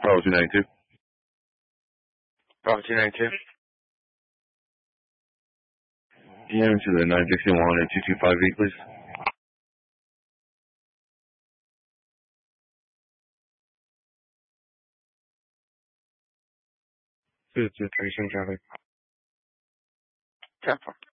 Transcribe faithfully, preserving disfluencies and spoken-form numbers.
Bravo two ninety-two. Bravo two ninety-two. E M to the nine sixty-one and two two five eight, please. two two three, same traffic. ten four.